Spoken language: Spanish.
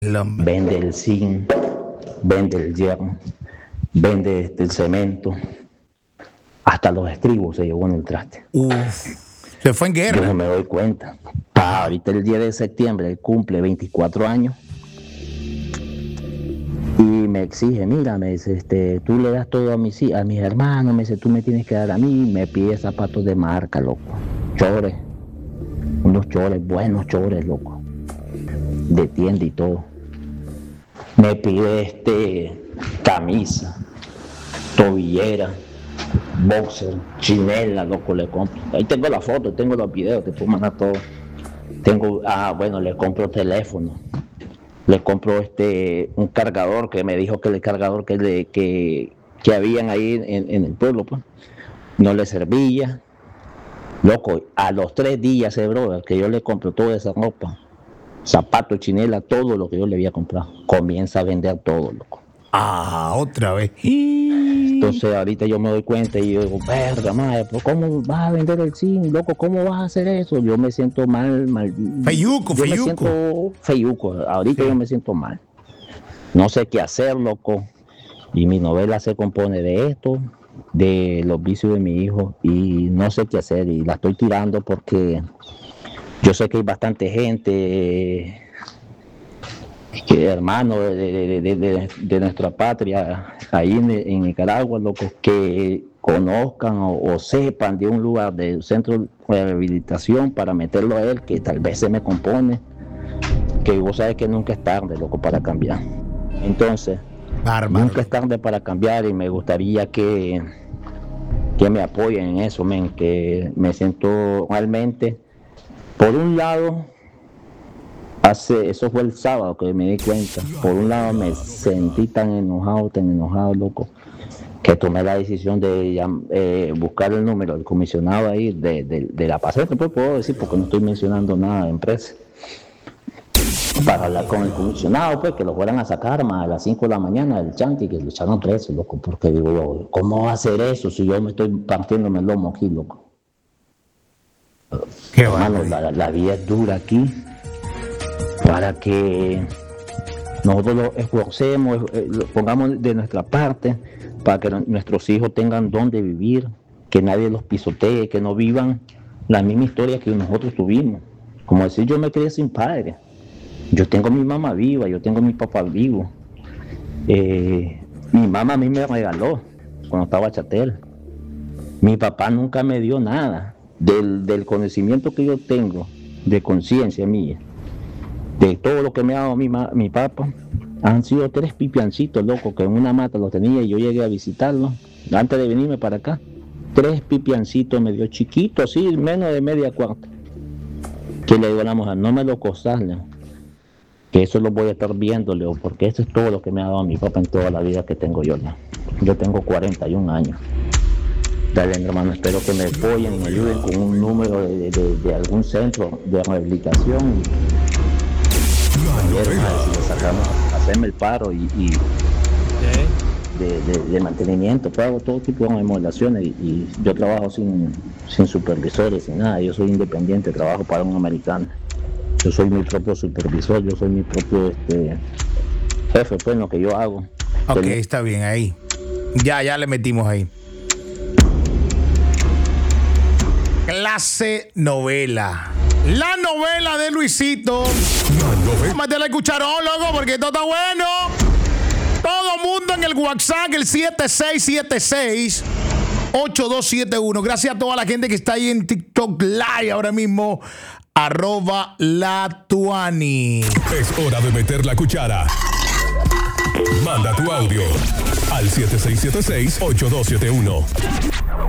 Vende el zinc, vende el hierro, vende el cemento, hasta los estribos se llevó en el traste. Se fue en guerra. Yo no me doy cuenta. Ahorita el 10 de septiembre él cumple 24 años y me exige, mira, me dice, tú le das todo a mis hermanos, me dice, tú me tienes que dar a mí, me pide zapatos de marca, loco, chores, unos chores, buenos chores, loco, de tienda y todo. Me pide camisa, tobillera, boxer, chinela, loco, le compro. Ahí tengo la foto, tengo los videos, te puedo mandar todo. Le compro teléfono. Le compro un cargador que me dijo que el cargador que habían ahí en el pueblo, pues, no le servía. Loco, a los 3 días, brother, que yo le compro toda esa ropa, zapatos, chinela, todo lo que yo le había comprado, comienza a vender todo, loco. Otra vez. Entonces ahorita yo me doy cuenta y yo digo, verga, madre, ¿cómo vas a vender el zinc, loco? ¿Cómo vas a hacer eso? Yo me siento mal. Feyuco. Me siento feyuco, ahorita sí. Yo me siento mal. No sé qué hacer, loco. Y mi novela se compone de esto, de los vicios de mi hijo, y no sé qué hacer, y la estoy tirando porque yo sé que hay bastante gente, hermanos de nuestra patria, ahí en Nicaragua, loco, que conozcan o sepan de un lugar, de centro de rehabilitación para meterlo a él, que tal vez se me compone, que vos sabes que nunca es tarde, loco, para cambiar. Entonces, nunca es tarde para cambiar y me gustaría que me apoyen en eso, que me siento realmente, por un lado, eso fue el sábado que me di cuenta. Por un lado me sentí tan enojado, loco, que tomé la decisión de buscar el número del comisionado ahí de la paseta, pues puedo decir, porque no estoy mencionando nada de empresa, para hablar con el comisionado, pues que lo fueran a sacar más a las 5 de la mañana del chanti, que lo echaron preso, loco, porque digo yo, ¿cómo va a hacer eso si yo me estoy partiéndome el lomo aquí, loco? Qué hermano, la vida es dura aquí. Para que nosotros lo esforcemos, pongamos de nuestra parte, para que nuestros hijos tengan donde vivir, que nadie los pisotee, que no vivan la misma historia que nosotros tuvimos. Como decir, yo me crié sin padre, yo tengo mi mamá viva, yo tengo mi papá vivo. Mi mamá a mí me regaló cuando estaba chatel. Mi papá nunca me dio nada. Del conocimiento que yo tengo, de conciencia mía, de todo lo que me ha dado mi papá, han sido 3 pipiancitos, loco, que en una mata los tenía y yo llegué a visitarlo antes de venirme para acá. 3 pipiancitos me dio chiquito, así, menos de media cuarta, que le digo a la mujer, no me lo costas, Leo, que eso lo voy a estar viendo, Leo, porque eso es todo lo que me ha dado mi papá en toda la vida que tengo yo, Leo. Yo tengo 41 años. Dale, hermano, espero que me apoyen y me ayuden con un número de algún centro de rehabilitación. Hacerme el paro y de mantenimiento, pago todo tipo de remodelaciones y yo trabajo sin supervisores, sin nada, yo soy independiente, trabajo para un americano, yo soy mi propio supervisor, yo soy mi propio jefe, pues, en lo que yo hago. Ok, está bien, ahí ya le metimos ahí. Clase novela. La novela de Luisito. Métele el cucharón, loco, porque esto está bueno. Todo mundo en el WhatsApp, el 7676-8271. Gracias a toda la gente que está ahí en TikTok Live ahora mismo. @latuani. Es hora de meter la cuchara. Manda tu audio al 7676-8271.